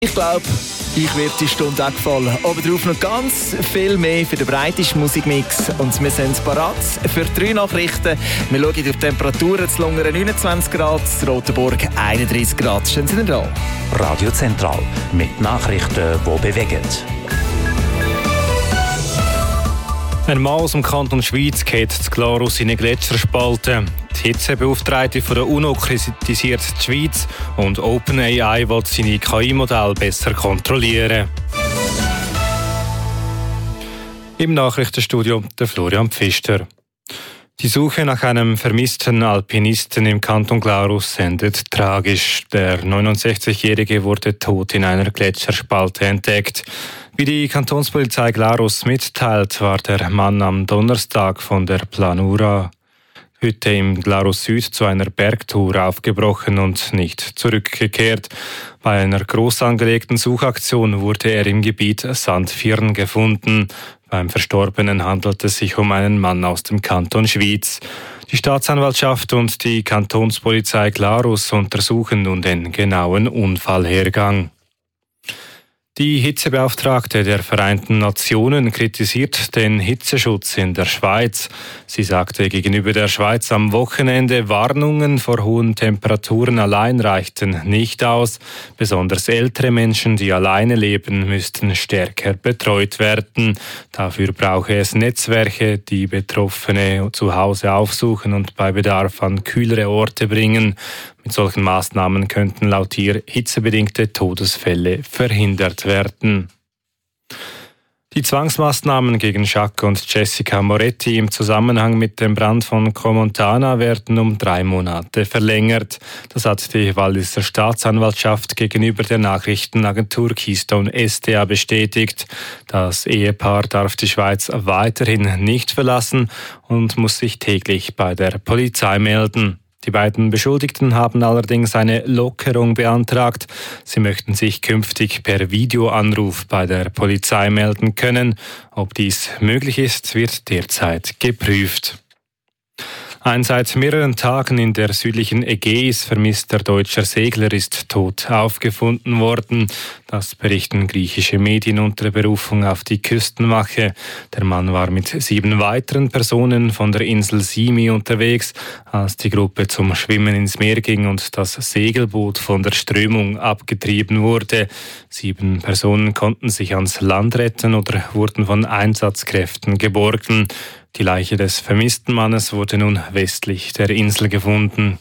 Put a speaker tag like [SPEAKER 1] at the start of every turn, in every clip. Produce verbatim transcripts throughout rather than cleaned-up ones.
[SPEAKER 1] Ich glaube, ich werde die Stunde auch gefallen. Obendrauf noch ganz viel mehr für den breitesten Musikmix. Und wir sind parat für drei Nachrichten. Wir schauen auf die Temperaturen. Zu Lungern neunundzwanzig Grad, zu Rotenburg einunddreißig Grad. Stehen Sie denn da?
[SPEAKER 2] Radio Zentral mit Nachrichten, die bewegen.
[SPEAKER 3] Ein Mann aus dem Kanton Schwyz geht zu Glarus in eine Gletscherspalte. Die Hitzebeauftragte von der UNO kritisiert die Schweiz und OpenAI will seine K I-Modelle besser kontrollieren. Im Nachrichtenstudio der Florian Pfister. Die Suche nach einem vermissten Alpinisten im Kanton Glarus endet tragisch. Der neunundsechzigjährige wurde tot in einer Gletscherspalte entdeckt. Wie die Kantonspolizei Glarus mitteilt, war der Mann am Donnerstag von der Planura Hütte im Glarus Süd zu einer Bergtour aufgebrochen und nicht zurückgekehrt. Bei einer groß angelegten Suchaktion wurde er im Gebiet Sandfirn gefunden. Beim Verstorbenen handelt es sich um einen Mann aus dem Kanton Schwyz. Die Staatsanwaltschaft und die Kantonspolizei Glarus untersuchen nun den genauen Unfallhergang. Die Hitzebeauftragte der Vereinten Nationen kritisiert den Hitzeschutz in der Schweiz. Sie sagte gegenüber der Schweiz am Wochenende, Warnungen vor hohen Temperaturen allein reichten nicht aus. Besonders ältere Menschen, die alleine leben, müssten stärker betreut werden. Dafür brauche es Netzwerke, die Betroffene zu Hause aufsuchen und bei Bedarf an kühlere Orte bringen. Mit solchen Maßnahmen könnten laut ihr hitzebedingte Todesfälle verhindert werden. Die Zwangsmaßnahmen gegen Jacques und Jessica Moretti im Zusammenhang mit dem Brand von Crans-Montana werden um drei Monate verlängert. Das hat die Walliser Staatsanwaltschaft gegenüber der Nachrichtenagentur Keystone S D A bestätigt. Das Ehepaar darf die Schweiz weiterhin nicht verlassen und muss sich täglich bei der Polizei melden. Die beiden Beschuldigten haben allerdings eine Lockerung beantragt. Sie möchten sich künftig per Videoanruf bei der Polizei melden können. Ob dies möglich ist, wird derzeit geprüft. Ein seit mehreren Tagen in der südlichen Ägäis vermisster deutscher Segler ist tot aufgefunden worden. Das berichten griechische Medien unter Berufung auf die Küstenwache. Der Mann war mit sieben weiteren Personen von der Insel Simi unterwegs, als die Gruppe zum Schwimmen ins Meer ging und das Segelboot von der Strömung abgetrieben wurde. Sieben Personen konnten sich ans Land retten oder wurden von Einsatzkräften geborgen. Die Leiche des vermissten Mannes wurde nun westlich der Insel gefunden.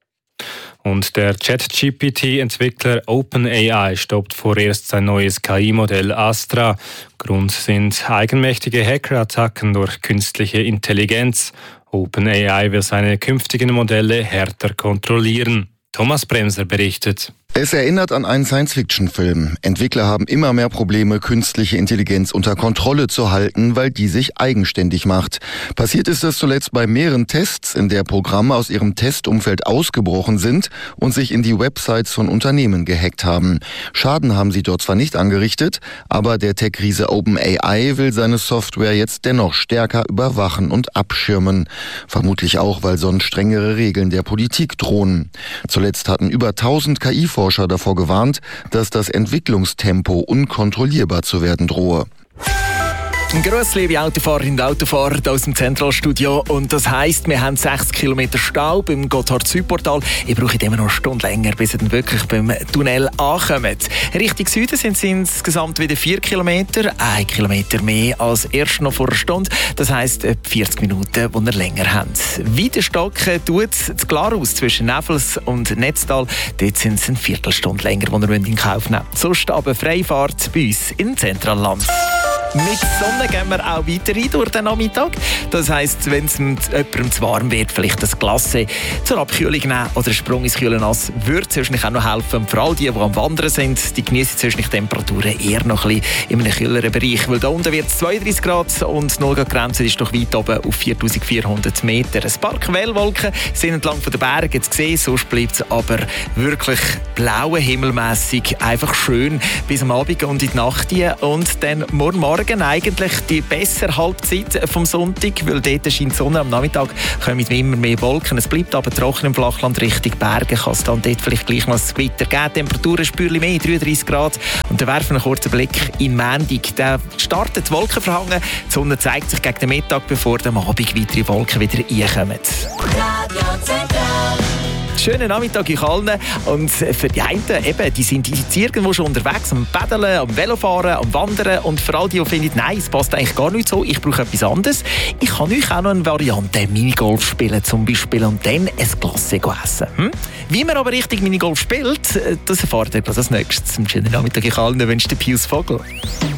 [SPEAKER 3] Und der ChatGP T-Entwickler OpenAI stoppt vorerst sein neues K I-Modell Astra. Grund sind eigenmächtige Hackerattacken durch künstliche Intelligenz. OpenAI will seine künftigen Modelle härter kontrollieren. Thomas Bremser berichtet.
[SPEAKER 4] Es erinnert an einen Science-Fiction-Film. Entwickler haben immer mehr Probleme, künstliche Intelligenz unter Kontrolle zu halten, weil die sich eigenständig macht. Passiert ist das zuletzt bei mehreren Tests, in der Programme aus ihrem Testumfeld ausgebrochen sind und sich in die Websites von Unternehmen gehackt haben. Schaden haben sie dort zwar nicht angerichtet, aber der Tech-Riese OpenAI will seine Software jetzt dennoch stärker überwachen und abschirmen. Vermutlich auch, weil sonst strengere Regeln der Politik drohen. Zuletzt hatten über tausend K I-Forscher davor gewarnt, dass das Entwicklungstempo unkontrollierbar zu werden drohe.
[SPEAKER 1] Ein grosses liebe Autofahrerinnen und Autofahrer hier aus dem Zentralstudio. Und das heisst, wir haben sechzig Kilometer Stau beim Gotthard-Südportal. Ich brauche immer noch eine Stunde länger, bis ihr dann wirklich beim Tunnel ankommt. Richtung Süden sind es insgesamt wieder vier Kilometer. Ein Kilometer mehr als erst noch vor einer Stunde. Das heisst, vierzig Minuten, die ihr länger habt. Weiter stocken tut es zu Glarus zwischen Nevels und Netztal. Dort sind es eine Viertelstunde länger, die ihr in Kauf nehmen wollt. Sonst aber Freifahrt bei uns im Zentralland. Mit Sonne gehen wir auch weiter rein durch den Nachmittag. Das heisst, wenn es jemandem zu warm wird, vielleicht das Glas zur Abkühlung nehmen oder einen Sprung ins kühle Nass, würde es auch noch helfen. Und vor allem die, die am Wandern sind, die genießen die Temperaturen eher noch ein bisschen in einem kühleren Bereich. Weil da unten wird es zweiunddreißig Grad und die Null-Grad-Grenze ist noch weit oben auf viertausendvierhundert Meter. Ein paar Quellwolken sind entlang der Berge zu sehen, sonst bleibt es aber wirklich blaue Himmelmässig einfach schön bis am Abend und in die Nacht. Und dann morgen Morgen Morgen eigentlich die bessere Halbzeit vom Sonntag, weil dort scheint die Sonne. Am Nachmittag kommen immer mehr Wolken. Es bleibt aber trocken im Flachland, Richtung Berge kann es dann dort vielleicht gleich mal ein Gewitter geben. Temperaturen spürlich mehr, dreiunddreissig Grad. Und dann werfen wir einen kurzen Blick in Montag. Da startet die Wolken verhangen. Die Sonne zeigt sich gegen den Mittag, bevor am Abend weitere Wolken wieder reinkommen. Schönen Nachmittag euch allen. Und für die einen, eben, die sind jetzt irgendwo schon unterwegs, am Paddeln, am Velofahren, am Wandern. Und für all die, die finden, nein, es passt eigentlich gar nicht so, ich brauche etwas anderes. Ich kann euch auch noch eine Variante Minigolf spielen zum Beispiel und dann ein Glasse essen. Hm? Wie man aber richtig Minigolf spielt, das erfahrt ihr als nächstes. Einen schönen Nachmittag euch allen, wünscht der Pius Vogel.